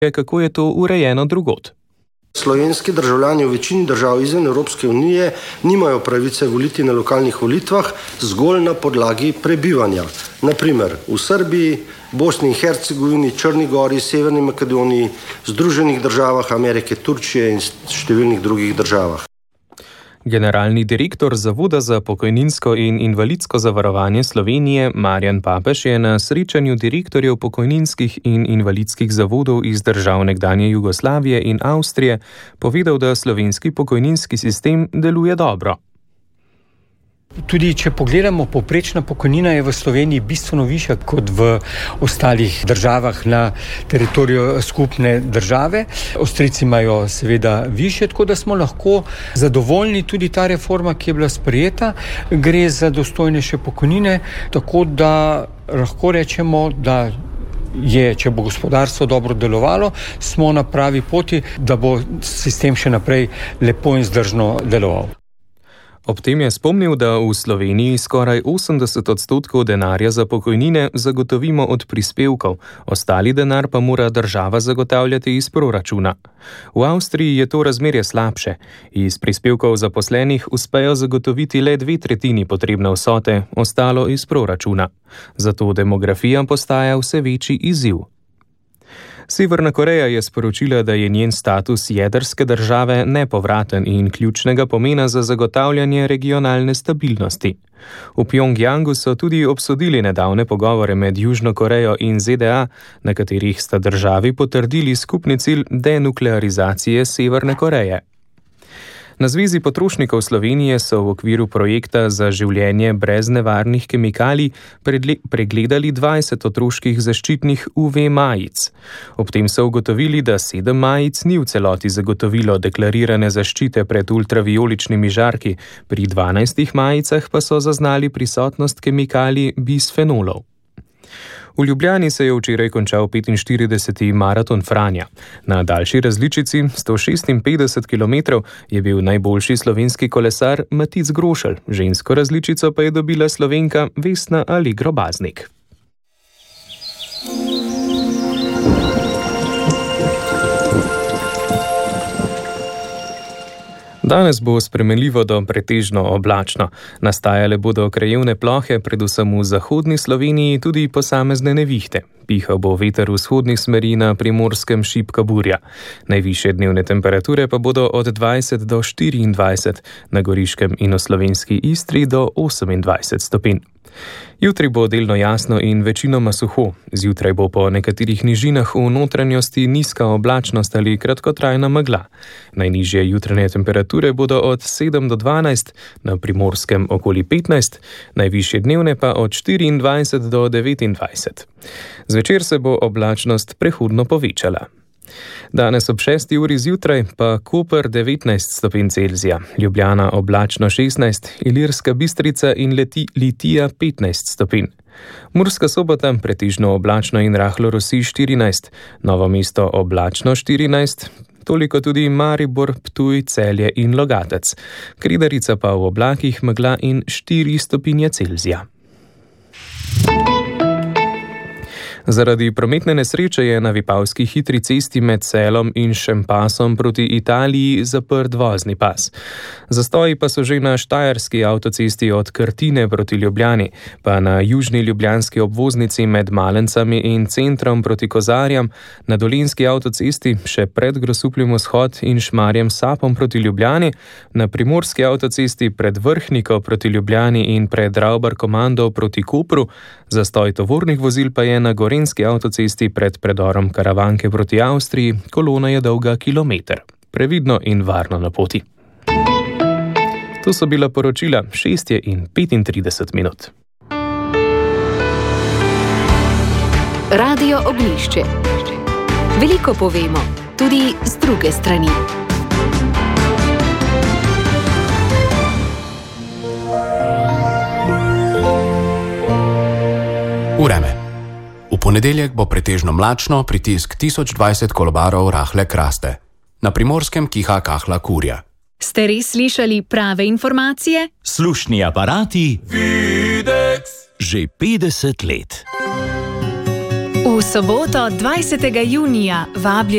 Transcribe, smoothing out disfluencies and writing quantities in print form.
kako je to urejeno drugod. Slovenski državljani v večini držav izven Evropske unije nimajo pravice voliti na lokalnih volitvah zgolj na podlagi prebivanja. Naprimer v Srbiji, Bosni in Hercegovini, Črni gori, Severni Makedoniji, Združenih državah Amerike, Turčije in številnih drugih državah. Generalni direktor Zavoda za pokojninsko in invalidsko zavarovanje Slovenije Marjan Papež je na srečanju direktorjev pokojninskih in invalidskih zavodov iz držav nekdanje Jugoslavije in Avstrije povedal, da slovenski pokojninski sistem deluje dobro. Tudi če pogledamo, povprečna pokojnina je v Sloveniji bistveno višja kot v ostalih državah na teritoriju skupne države. Avstrijci imajo seveda višje, tako da smo lahko zadovoljni. Tudi ta reforma, ki je bila sprejeta, gre za dostojnejše pokojnine, tako da lahko rečemo, da če bo gospodarstvo dobro delovalo, smo na pravi poti, da bo sistem še naprej lepo in vzdržno deloval. Ob tem je spomnil, da v Sloveniji skoraj 80% denarja za pokojnine zagotovimo od prispevkov, ostali denar pa mora država zagotavljati iz proračuna. V Avstriji je to razmerje slabše. Iz prispevkov zaposlenih uspejo zagotoviti le 2/3 potrebne vsote, ostalo iz proračuna. Zato demografija postaja vse večji izziv. Severna Koreja je sporočila, da je njen status jedrske države nepovraten in ključnega pomena za zagotavljanje regionalne stabilnosti. V Pjongjangu so tudi obsodili nedavne pogovore med Južno Korejo in ZDA, na katerih sta državi potrdili skupni cilj denuklearizacije Severne Koreje. Na Zvezi potrošnikov Slovenije so v okviru projekta za življenje brez nevarnih kemikalij pregledali 20 otroških zaščitnih UV majic. Ob tem so ugotovili, da 7 majic ni v celoti zagotovilo deklarirane zaščite pred ultravijoličnimi žarki, pri 12 majicah pa so zaznali prisotnost kemikalij bisfenolov. V Ljubljani se je včeraj končal 45. maraton Franja. Na daljši različici, 156 km, je bil najboljši slovenski kolesar Matic Grošelj, žensko različico pa je dobila Slovenka Vesna Allegro Baznik. Danes bo spremenljivo do pretežno oblačno. Nastajale bodo krajevne plohe, predvsem v zahodni Sloveniji tudi posamezne nevihte. Pihal bo veter vzhodnih smeri, na Primorskem šibka burja. Najvišje dnevne temperature pa bodo od 20 do 24, na Goriškem in v slovenski Istri do 28 stopinj. Jutri bo delno jasno in večinoma suho. Zjutraj bo po nekaterih nižinah v notranjosti nizka oblačnost ali kratkotrajna megla. Najnižje jutranje temperature bodo od 7 do 12, na Primorskem okoli 15, najvišje dnevne pa od 24 do 29. Zvečer se bo oblačnost prehodno povečala. Danes ob 6. uri zjutraj pa Koper 19 stopinj Celzija, Ljubljana oblačno 16, Ilirska Bistrica in Litija 15 stopinj. Murska Sobota pretežno oblačno in rahlo rosi 14, Novo mesto oblačno 14, toliko tudi Maribor, Ptuj, Celje in Logatec. Kredarica pa v oblakih megla in 4 stopinje Celzija. Zaradi prometne nesreče je na Vipavski hitri cesti med Celom in Šempasom proti Italiji zaprt vozni pas. Zastoji pa so že na Štajerski avtocesti od Krtine proti Ljubljani, pa na južni ljubljanski obvoznici med Malencami in centrom proti Kozarjam, na Dolenjski avtocesti še pred Grosupljem vzhod in Šmarjem Sapom proti Ljubljani, na Primorski avtocesti pred Vrhniko proti Ljubljani in pred Ravbar Komando proti Kopru, zastoj tovornih vozil pa je na Gorenjski avtocesti pred predorom Karavanke proti Avstriji, kolona je dolga kilometer. Previdno in varno na poti. To so bila poročila, 6:35. Radio Ognjišče. Veliko povemo, tudi z druge strani. Vreme. V ponedeljek bo pretežno mlačno, pritisk 1020 kolobarov rahle kraste. Na Primorskem kiha kahla kurja. Ste res slišali prave informacije? Slušni aparati Videx že 50 let. V soboto 20. junija vabljen